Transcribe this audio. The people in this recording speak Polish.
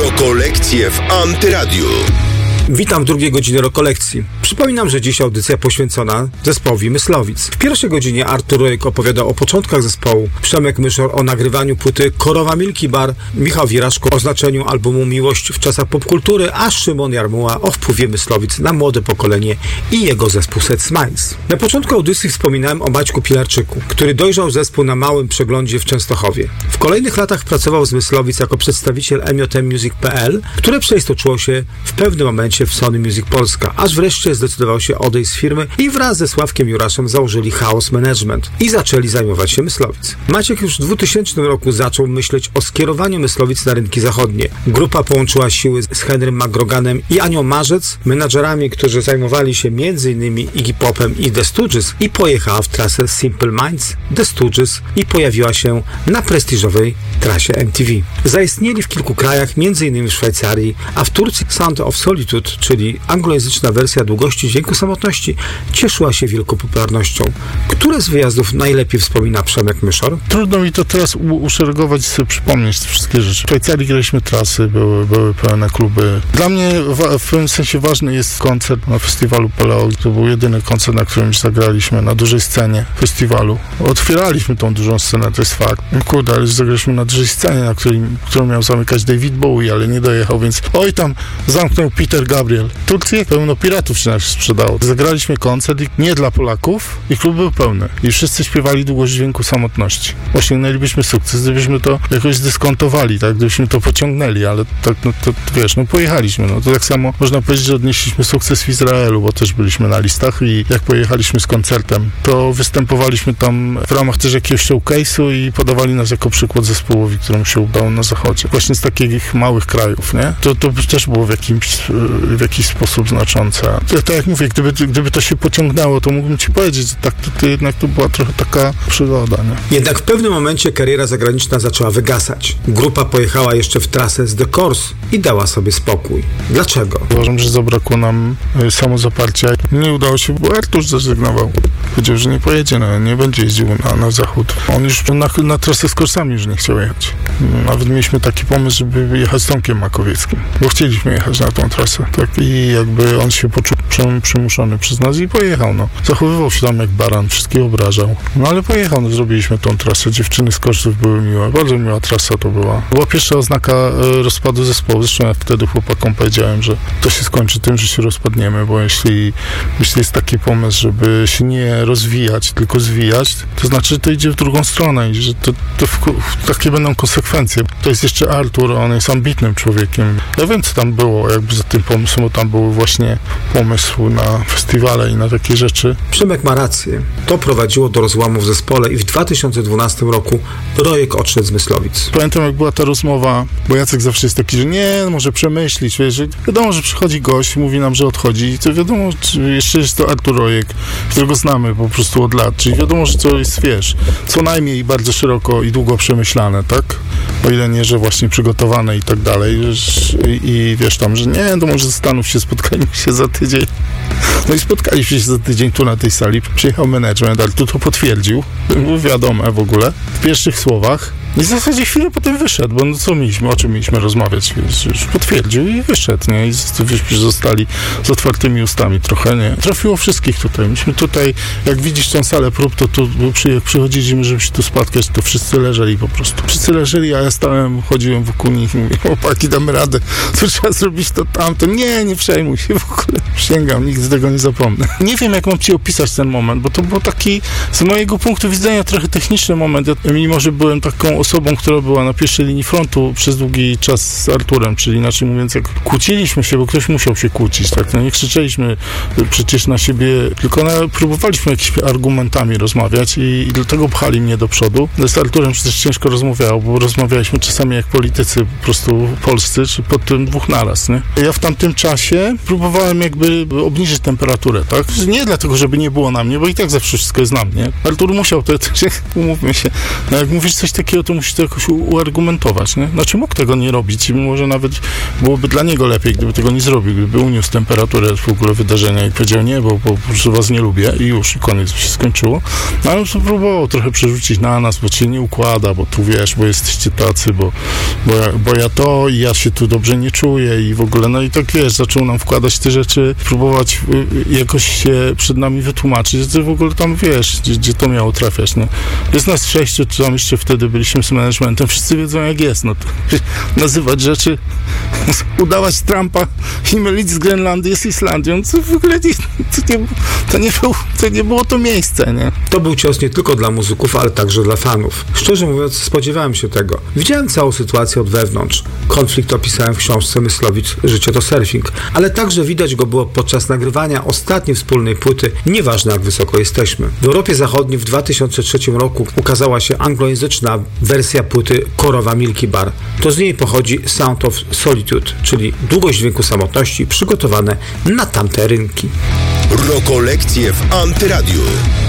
Rokolekcje w Antyradiu. Witam w drugiej godzinie Rokolekcji. Przypominam, że dziś audycja poświęcona zespołowi Myslowic. W pierwszej godzinie Artur Rojek opowiadał o początkach zespołu, Przemek Myszor o nagrywaniu płyty Korowa Milky Bar, Michał Wiraszko o znaczeniu albumu Miłość w czasach popkultury, a Szymon Jarmuła o wpływie Myslowic na młode pokolenie i jego zespół Sad Smiles. Na początku audycji wspominałem o Maćku Pilarczyku, który dojrzał zespół na małym przeglądzie w Częstochowie. W kolejnych latach pracował z Myslowic jako przedstawiciel MJMusic.pl, które przeistoczyło się w pewnym momencie w Sony Music Polska, aż wreszcie zdecydował się odejść z firmy i wraz ze Sławkiem Juraszem założyli Chaos Management i zaczęli zajmować się Myslowic. Maciek już w 2000 roku zaczął myśleć o skierowaniu Myslowic na rynki zachodnie. Grupa połączyła siły z Henrym McGroganem i Anią Marzec, menadżerami, którzy zajmowali się m.in. Iggy Popem i The Stooges, i pojechała w trasę Simple Minds, The Stooges i pojawiła się na prestiżowej trasie MTV. Zaistnieli w kilku krajach, m.in. w Szwajcarii, a w Turcji Sound of Solitude, czyli anglojęzyczna wersja Długości Dźwięku Samotności, cieszyła się wielką popularnością. Które z wyjazdów najlepiej wspomina Przemek Myszor? Trudno mi to teraz uszeregować i sobie przypomnieć te wszystkie rzeczy. W Szwajcarii graliśmy trasy, były pełne kluby. Dla mnie w pewnym sensie ważny jest koncert na festiwalu Paleo. To był jedyny koncert, na którym zagraliśmy na dużej scenie festiwalu. Otwieraliśmy tą dużą scenę, to jest fakt. Kurde, ale zagraliśmy na dużej scenie, którą miał zamykać David Bowie, ale nie dojechał, więc tam zamknął Peter Gabriel. Turcję pełno piratów się nas sprzedało. Zagraliśmy koncert nie dla Polaków i klub był pełny. I wszyscy śpiewali Długość Dźwięku Samotności. Osiągnęlibyśmy sukces, gdybyśmy to jakoś zdyskontowali, tak? Gdybyśmy to pociągnęli, ale tak, to wiesz, pojechaliśmy. To tak samo można powiedzieć, że odnieśliśmy sukces w Izraelu, bo też byliśmy na listach i jak pojechaliśmy z koncertem, to występowaliśmy tam w ramach też jakiegoś showcase'u i podawali nas jako przykład zespołowi, któremu się udało na zachodzie. Właśnie z takich małych krajów, nie? To też było w jakiś sposób znaczące. Tak jak mówię, gdyby to się pociągnęło, to mógłbym ci powiedzieć, że tak to jednak to była trochę taka przygoda, nie? Jednak w pewnym momencie kariera zagraniczna zaczęła wygasać. Grupa pojechała jeszcze w trasę z The Course i dała sobie spokój. Dlaczego? Uważam, że zabrakło nam samozaparcia. Nie udało się, bo Artur zrezygnował. Powiedział, że nie pojedzie, nie będzie jeździł na zachód. On już na trasę z Corsami już nie chciał jechać. Nawet mieliśmy taki pomysł, żeby jechać z Tomkiem Makowieckim, bo chcieliśmy jechać na tą trasę. Tak? I jakby on się poczuł przymuszony przez nas i pojechał. Zachowywał się tam jak baran, wszystkich obrażał. Ale pojechał, zrobiliśmy tą trasę. Dziewczyny z Korsów były miłe. Bardzo miła trasa to była. Była pierwsza oznaka rozpadu zespołu. Zresztą ja wtedy chłopakom powiedziałem, że to się skończy tym, że się rozpadniemy, bo jeśli jest taki pomysł, żeby się nie rozwijać, tylko zwijać, to znaczy, że to idzie w drugą stronę i że to takie będą konsekwencje. To jest jeszcze Artur, on jest ambitnym człowiekiem. Ja wiem, co tam było jakby za tym pomysłem, bo tam był właśnie pomysł na festiwale i na takie rzeczy. Przemek ma rację. To prowadziło do rozłamu w zespole i w 2012 roku Rojek odszedł z Myslowic. Pamiętam, jak była ta rozmowa, bo Jacek zawsze jest taki, że nie, może przemyślić, wiesz, że wiadomo, że przychodzi gość, mówi nam, że odchodzi i to wiadomo, jeszcze jest to Artur Rojek, którego znamy po prostu od lat, czyli wiadomo, że to jest, wiesz, co najmniej bardzo szeroko i długo przemyślane, tak? O ile nie, że właśnie przygotowane i tak dalej, i wiesz tam, że nie, to może zastanów się, spotkajmy się za tydzień. I spotkaliśmy się za tydzień tu na tej sali, przyjechał management, ale tu to potwierdził, było wiadome w ogóle, w pierwszych słowach. I w zasadzie chwilę potem wyszedł, bo o czym mieliśmy rozmawiać, już potwierdził i wyszedł, nie? I zostali z otwartymi ustami trochę, nie? Trafiło wszystkich tutaj. Myśmy tutaj, jak widzisz tę salę prób, to tu przychodziliśmy, żeby się tu spotkać, to wszyscy leżeli po prostu. Wszyscy leżeli, a ja stałem, chodziłem wokół nich i mówię, chłopaki, damy radę, co trzeba zrobić, to tamto. Nie przejmuj się w ogóle. Przysięgam, nigdy tego nie zapomnę. Nie wiem, jak mam ci opisać ten moment, bo to był taki, z mojego punktu widzenia, trochę techniczny moment. Ja, mimo że byłem taką osobą, która była na pierwszej linii frontu przez długi czas z Arturem, czyli inaczej mówiąc, jak kłóciliśmy się, bo ktoś musiał się kłócić, tak? Nie krzyczeliśmy przecież na siebie, tylko próbowaliśmy jakimiś argumentami rozmawiać i dlatego pchali mnie do przodu. Z Arturem przecież ciężko rozmawiało, bo rozmawialiśmy czasami jak politycy po prostu polscy, czy pod tym dwóch naraz, nie? Ja w tamtym czasie próbowałem jakby obniżyć temperaturę, tak? Nie dlatego, żeby nie było na mnie, bo i tak zawsze wszystko jest na mnie. Artur musiał to, umówmy się. Jak mówisz coś takiego, to musi to jakoś uargumentować, nie? Znaczy mógł tego nie robić i może nawet byłoby dla niego lepiej, gdyby tego nie zrobił, gdyby uniósł temperaturę w ogóle wydarzenia i powiedział nie, bo po prostu was nie lubię i już, i koniec, by się skończyło. No ale on próbował trochę przerzucić na nas, bo ci nie układa, bo tu wiesz, bo jesteście tacy, bo ja to i ja się tu dobrze nie czuję i w ogóle, no i tak wiesz, zaczął nam wkładać te rzeczy, próbować jakoś się przed nami wytłumaczyć, że w ogóle tam wiesz, gdzie to miało trafiać, nie? Jest nas 6, czy tam jeszcze wtedy byliśmy z managementem, wszyscy wiedzą jak jest, no to nazywać rzeczy, udawać Trumpa i mylić z Grenlandii z Islandią, co w ogóle to nie było to miejsce, nie? To był cios nie tylko dla muzyków, ale także dla fanów. Szczerze mówiąc, spodziewałem się tego. Widziałem całą sytuację od wewnątrz. Konflikt opisałem w książce Myslowic Życie to surfing, ale także widać go było podczas nagrywania ostatniej wspólnej płyty, nieważne jak wysoko jesteśmy. W Europie Zachodniej w 2003 roku ukazała się anglojęzyczna wersja płyty Korowa Milky Bar. To z niej pochodzi Sound of Solitude, czyli długość dźwięku samotności przygotowane na tamte rynki. Rokolekcje w Antyradiu.